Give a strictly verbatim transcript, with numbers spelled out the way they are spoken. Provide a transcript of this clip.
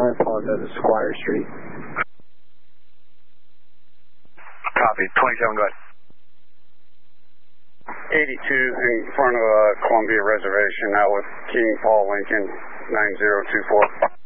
I apologize, it's Squire Street. Copy, twenty-seven, go ahead. eighty-two in front of uh, Columbia Reservation, now with King Paul Lincoln, nine zero two four.